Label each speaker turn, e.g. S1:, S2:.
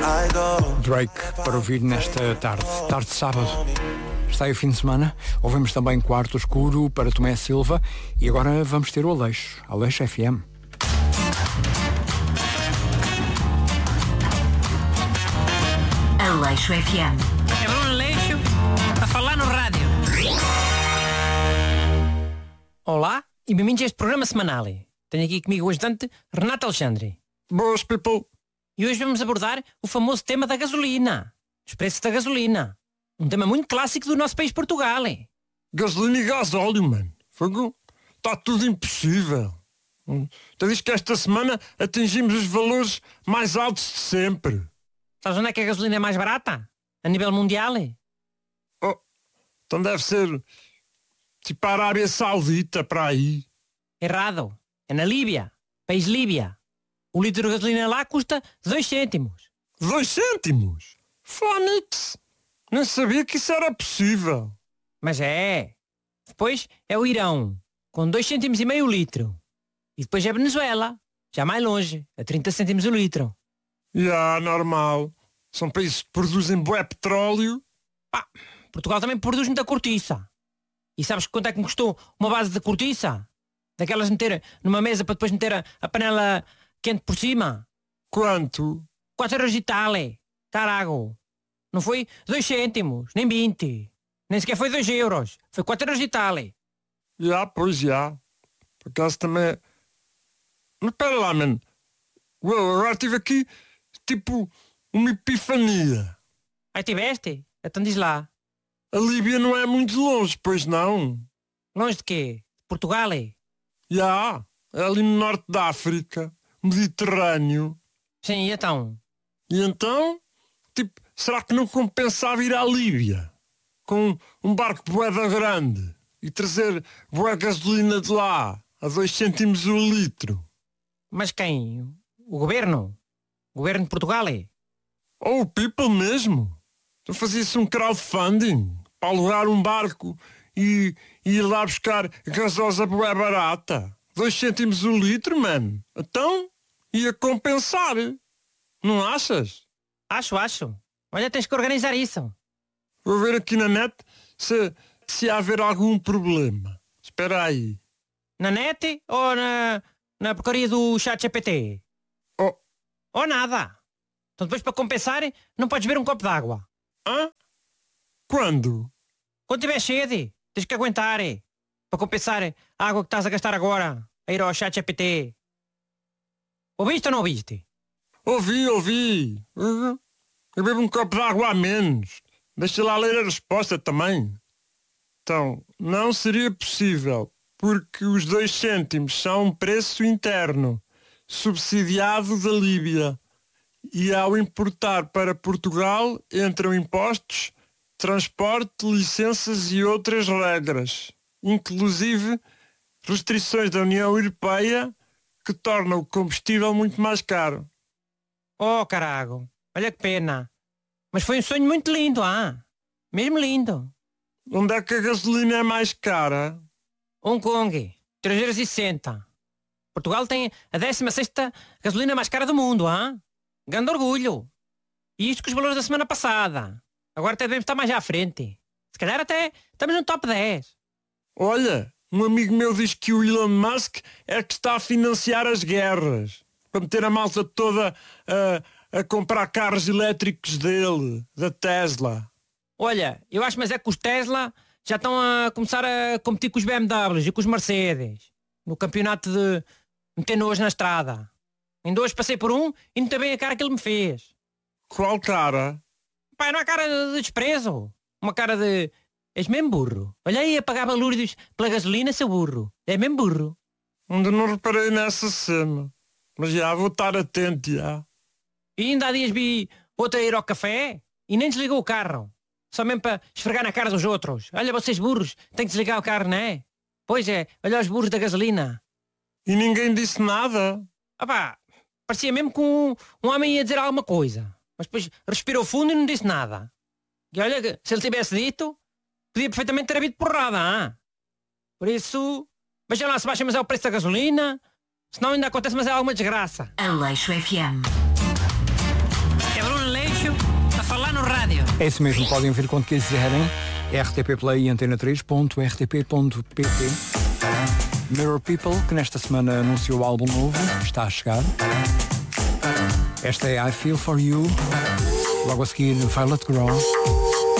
S1: Drake para ouvir nesta tarde de sábado. Está aí o fim de semana. Ouvimos também Quarto Escuro para Tomé Silva. E agora vamos ter o Aleixo FM.
S2: Aleixo FM.
S3: É Bruno Aleixo a falar no rádio. Olá e bem-vindos a este programa semanal. Tenho aqui comigo o ajudante Renato Alexandre.
S4: Boas, people.
S3: E hoje vamos abordar o famoso tema da gasolina. Os preços da gasolina. Um tema muito clássico do nosso país, Portugal.
S4: Gasolina e gasóleo, mano. Fogo. Está tudo impossível. Tu diz que esta semana atingimos os valores mais altos de sempre.
S3: Sabes onde é que a gasolina é mais barata? A nível mundial?
S4: Oh, então deve ser tipo a Arábia Saudita para aí.
S3: Errado. É na Líbia. País Líbia. O litro de gasolina lá custa 2 cêntimos.
S4: 2 cêntimos? Fónix! Nem sabia que isso era possível.
S3: Mas é. Depois é o Irão, com 2 cêntimos e meio o litro. E depois é a Venezuela, já mais longe, a 30 cêntimos o litro.
S4: Normal. São países que produzem bué petróleo.
S3: Pá, Portugal também produz muita cortiça. E sabes quanto é que me custou uma base de cortiça? Daquelas de meter numa mesa para depois meter a panela quente por cima?
S4: Quanto?
S3: 4 € e tal, Carago. Não foi 2 cêntimos, nem 20. Nem sequer foi 2 euros. Foi 4 € e tal.
S4: Pois já. Por acaso também... Mas espera lá, mano. Agora tive aqui, tipo, uma epifania.
S3: Aí tiveste? Então diz lá.
S4: A Líbia não é muito longe, pois não?
S3: Longe de quê? De Portugal,
S4: É ali no norte da África, Mediterrâneo.
S3: Sim, e então?
S4: E então, tipo, será que não compensava ir à Líbia? Com um barco boeda grande e trazer boa gasolina de lá, a 2 cêntimos o litro.
S3: Mas quem? O governo? O governo de Portugal?
S4: Ou o people mesmo. Então fazia-se um crowdfunding para alugar um barco e ir lá buscar gasosa boa barata. 2 cêntimos o litro, mano. Então, ia compensar. Não achas?
S3: Acho. Olha, tens que organizar isso.
S4: Vou ver aqui na net se há haver algum problema. Espera aí.
S3: Na net ou na porcaria do ChatGPT? Ou nada. Então depois para compensar não podes beber um copo d'água.
S4: Hã? Quando?
S3: Quando tiver sede, tens que aguentar. Para compensar a água que estás a gastar agora a ir ao ChatGPT. Ouviste ou não ouviste?
S4: Ouvi. Eu bebo um copo de água a menos. Deixa lá ler a resposta também. Então, não seria possível, porque os 2 cêntimos são um preço interno, subsidiado da Líbia. E ao importar para Portugal, entram impostos, transporte, licenças e outras regras, inclusive restrições da União Europeia que tornam o combustível muito mais caro.
S3: Oh, carago. Olha que pena. Mas foi um sonho muito lindo, Mesmo lindo.
S4: Onde é que a gasolina é mais cara?
S3: Hong Kong, 3,60 €. Portugal tem a 16ª gasolina mais cara do mundo, Grande orgulho. E isto com os valores da semana passada. Agora até devemos estar mais à frente. Se calhar até estamos no top 10.
S4: Olha, um amigo meu diz que o Elon Musk é que está a financiar as guerras. Para meter a malta toda a comprar carros elétricos dele, da Tesla.
S3: Olha, eu acho mas é que os Tesla já estão a começar a competir com os BMWs e com os Mercedes. No campeonato de meter nojo na estrada. Ainda hoje passei por um e não bem a cara que ele me fez.
S4: Qual cara?
S3: Pá, não há cara de desprezo. Uma cara de... És mesmo burro. Olha aí a pagar balúrdios pela gasolina, seu burro. É mesmo burro.
S4: Ainda não reparei nessa cena. Mas já vou estar atento, já.
S3: E ainda há dias vi outra ir ao café e nem desligou o carro. Só mesmo para esfregar na cara dos outros. Olha vocês burros, têm que desligar o carro, não é? Pois é, olha os burros da gasolina.
S4: E ninguém disse nada?
S3: Parecia mesmo que um homem ia dizer alguma coisa. Mas depois respirou fundo e não disse nada. E olha, se ele tivesse dito, podia perfeitamente ter havido porrada, Por isso, vejam lá se baixa mais é o preço da gasolina, senão ainda acontece mais alguma desgraça.
S2: Aleixo FM.
S3: É Bruno Aleixo
S1: É isso mesmo, podem ouvir quando quiserem. RTP Play e antena3.rtp.pt. Mirror People, que nesta semana anunciou o álbum novo, está a chegar. Esta é I Feel For You. Logo a seguir, Violet Grow.